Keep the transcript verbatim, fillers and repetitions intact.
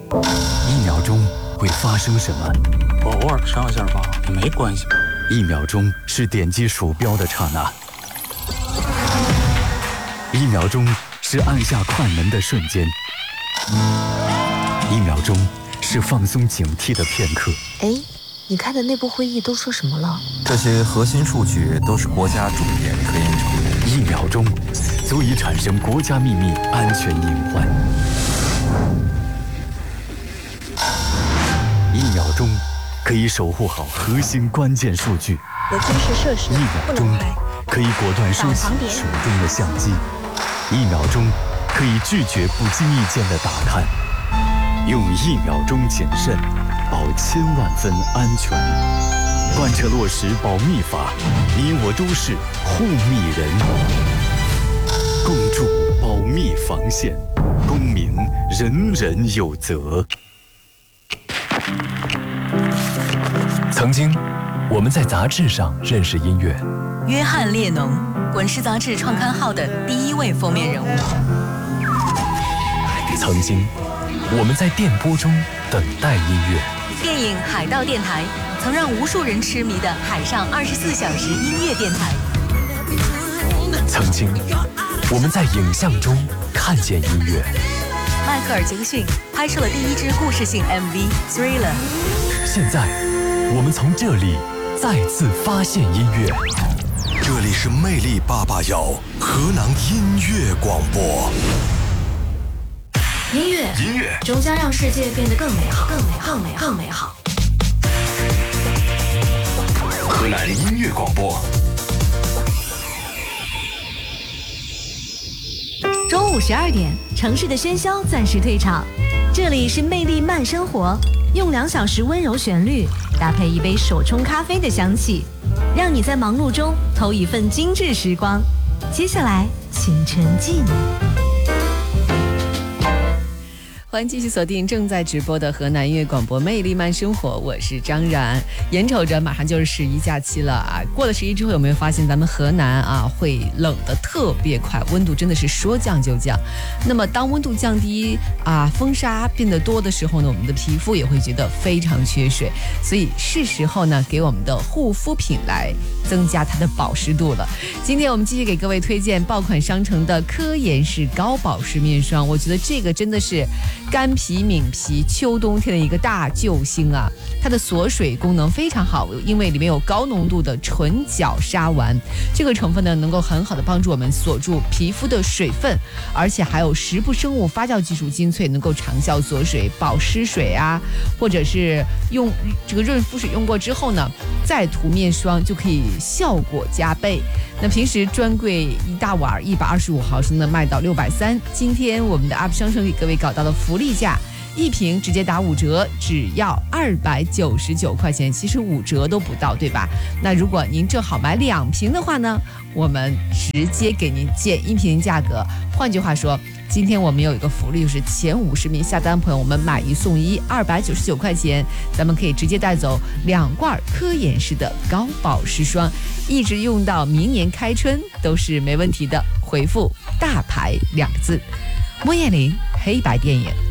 一秒钟会发生什么？ 我偶尔上一下吧，也没关系。 一秒钟是点击鼠标的刹那，一秒钟是按下快门的瞬间，一秒钟是放松警惕的片刻。 哎，你开的内部会议都说什么了？ 这些核心数据都是国家重点科研成果。 一秒钟足以产生国家秘密安全隐患。一秒钟可以守护好核心关键数据。 有军事设施一秒钟可以果断收起手中的相机。一秒钟可以拒绝不经意间的打探。用一秒钟谨慎，保千万分安全。贯彻落实保密法，你我都是护密人。共筑保密防线，公民人人有责。 曾经，我们在杂志上认识音乐。 约翰列侬，滚石杂志创刊号的第一位封面人物。 曾经，我们在电波中等待音乐。 电影《海盗电台》曾让无数人痴迷的海上二十四小时音乐电台。 曾经，我们在影像中看见音乐。 迈克尔·杰克逊拍摄了第一支故事性 M V《Thriller》。 现在，我们从这里再次发现音乐。 这里是魅力八八幺河南音乐广播。 音乐， 音乐终将让世界变得更美好，更美好，更美好，更美好。 河南音乐广播。 中午十二点，城市的喧嚣暂时退场，这里是魅力慢生活，用两小时温柔旋律搭配一杯手冲咖啡的香气，让你在忙碌中偷一份精致时光。接下来，请沉浸。 欢迎继续锁定正在直播的河南音乐广播魅力慢生活，我是张然。眼瞅着马上就是十一假期了啊，过了十一之后有没有发现咱们河南啊会冷得特别快，温度真的是说降就降。那么当温度降低啊，风沙变得多的时候呢，我们的皮肤也会觉得非常缺水，所以是时候呢给我们的护肤品来增加它的保湿度了。今天我们继续给各位推荐爆款商城的科颜氏高保湿面霜，我觉得这个真的是干皮抿皮秋冬天的一个大救星啊！它的锁水功能非常好，因为里面有高浓度的纯角鲨烷，这个成分呢能够很好的帮助我们锁住皮肤的水分，而且还有十步生物发酵技术精粹，能够长效锁水、保湿水啊，或者是用这个润肤水用过之后呢，再涂面霜就可以效果加倍。那平时专柜一大碗一百二十五毫升的卖到六百三，今天我们的 U P 商城给各位搞到了福利价，一瓶直接打五折，只要二百九十九块钱，其实五折都不到，对吧？那如果您正好买两瓶的话呢，我们直接给您减一瓶价格。换句话说，今天我们有一个福利，就是前五十名下单朋友，我们买一送一，二百九十九块钱，咱们可以直接带走两罐科颜氏的高保湿霜，一直用到明年开春都是没问题的。回复大牌两个字。莫艳玲，黑白电影。